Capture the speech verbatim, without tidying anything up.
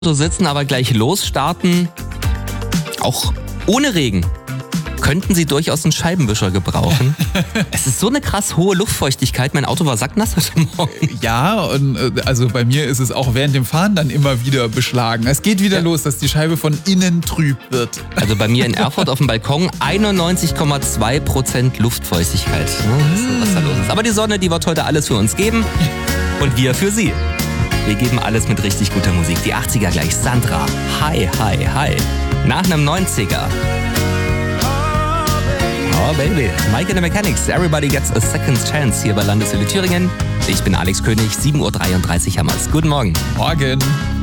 sitzen, aber gleich losstarten, auch ohne Regen, könnten Sie durchaus einen Scheibenwischer gebrauchen. Es ist so eine krass hohe Luftfeuchtigkeit. Mein Auto war sacknass heute Morgen. Ja, und also bei mir ist es auch während dem Fahren dann immer wieder beschlagen. Es geht wieder ja. los, dass die Scheibe von innen trüb wird. Also bei mir in Erfurt auf dem Balkon einundneunzig Komma zwei Prozent Luftfeuchtigkeit. Was da los ist. Aber die Sonne, die wird heute alles für uns geben. Und wir für Sie. Wir geben alles mit richtig guter Musik. Die achtziger gleich. Sandra. Hi, hi, hi. Nach einem neunziger. Oh baby. Mike and the Mechanics. Everybody gets a second chance hier bei Landeshöhle Thüringen. Ich bin Alex König. sieben Uhr dreiunddreißig haben wir's. Guten Morgen. Morgen.